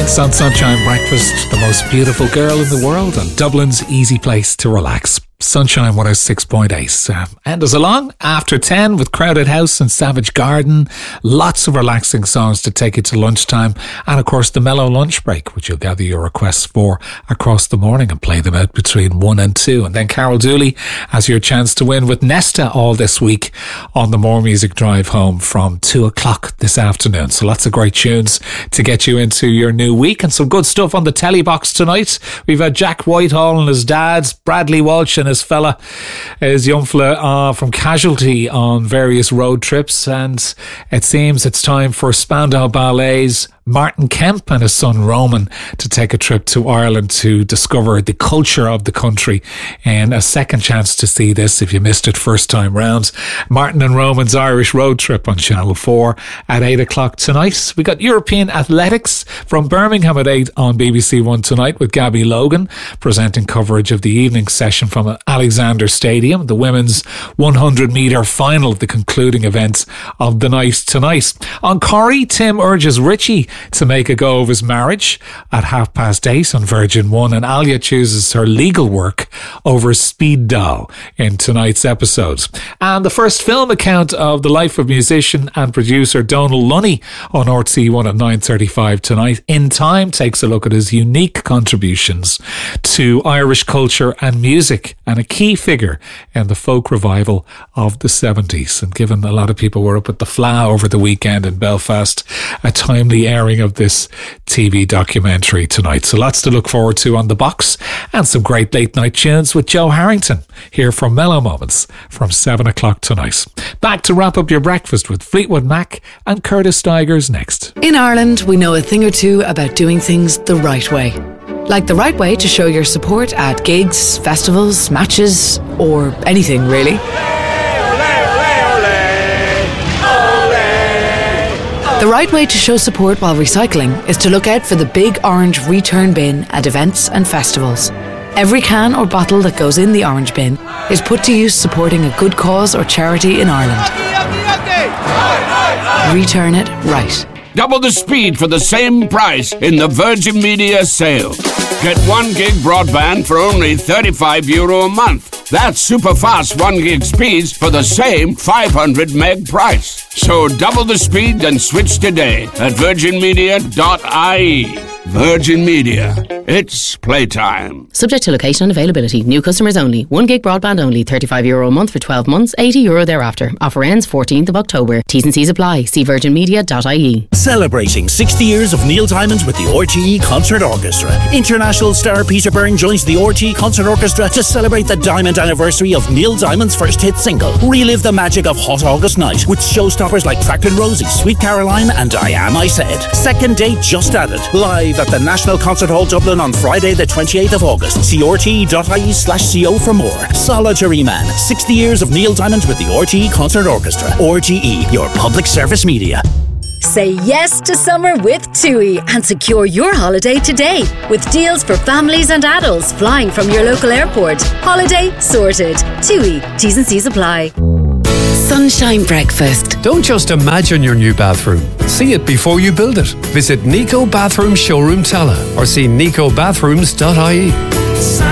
Sun Sunshine Breakfast, the most beautiful girl in the world and Dublin's easy place to relax. Sunshine 106.8. And as along after 10 with Crowded House and Savage Garden. Lots of relaxing songs to take you to lunchtime. And of course the mellow lunch break, which you'll gather your requests for across the morning and play them out between 1 and 2. And then Carol Dooley has your chance to win with Nesta all this week on the More Music Drive home from 2 o'clock this afternoon. So lots of great tunes to get you into your new week and some good stuff on the telly box tonight. We've had Jack Whitehall and his dad, Bradley Walsh and his young fella from Casualty on various road trips, and it seems it's time for Spandau Ballet's Martin Kemp and his son Roman to take a trip to Ireland to discover the culture of the country, and a second chance to see this if you missed it first time round. Martin and Roman's Irish road trip on Channel 4 at 8 o'clock tonight. We got European Athletics from Birmingham at 8 on BBC One tonight with Gabby Logan presenting coverage of the evening session from Alexander Stadium, the women's 100 metre final, the concluding event of the night tonight. On Corrie, Tim urges Richie to make a go of his marriage at 8:30 on Virgin One, and Alia chooses her legal work over Speed Doll in tonight's episode. And the first film account of the life of musician and producer Donal Lunny on RTÉ1 at 9:35 tonight. In Time takes a look at his unique contributions to Irish culture and music, and a key figure in the folk revival of the 70s. And given a lot of people were up at the Fleadh over the weekend in Belfast, a timely airing of this TV documentary tonight. So lots to look forward to on the box, and some great late night tunes with Joe Harrington here for Mellow Moments from 7 o'clock tonight. Back to wrap up your breakfast with Fleetwood Mac and Curtis Stigers next. In Ireland, we know a thing or two about doing things the right way. Like the right way to show your support at gigs, festivals, matches, or anything really. The right way to show support while recycling is to look out for the big orange return bin at events and festivals. Every can or bottle that goes in the orange bin is put to use supporting a good cause or charity in Ireland. Return it right. Double the speed for the same price in the Virgin Media sale. Get 1 gig broadband for only €35 a month. That's super fast 1 gig speeds for the same 500 meg price. So double the speed and switch today at virginmedia.ie. Virgin Media. It's playtime. Subject to location and availability. New customers only. 1 gig broadband only. €35 a month for 12 months. €80 thereafter. Offer ends 14th of October. T's and C's apply. See virginmedia.ie. Celebrating 60 years of Neil Diamond with the RTE Concert Orchestra. International star Peter Byrne joins the RTE Concert Orchestra to celebrate the diamond anniversary of Neil Diamond's first hit single. Relive the magic of Hot August Night with showstoppers like Tracklin' Rosie, Sweet Caroline and I Am I Said. Second date just added. Live at the National Concert Hall Dublin on Friday the 28th of August. See rte.ie/co for more. Solitary Man. 60 years of Neil Diamond with the RTE Concert Orchestra. RTE, your public service media. Say yes to summer with TUI and secure your holiday today with deals for families and adults flying from your local airport. Holiday sorted. TUI. T's and C's apply. Sunshine Breakfast. Don't just imagine your new bathroom. See it before you build it. Visit Nico Bathroom Showroom Tala or see nicobathrooms.ie.